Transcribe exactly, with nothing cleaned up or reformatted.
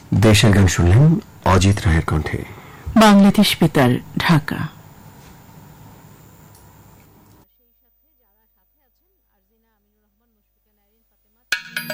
দেশের গান শুনলেন অজিত রায়ের কণ্ঠে। বাংলাদেশ বেতার, ঢাকা।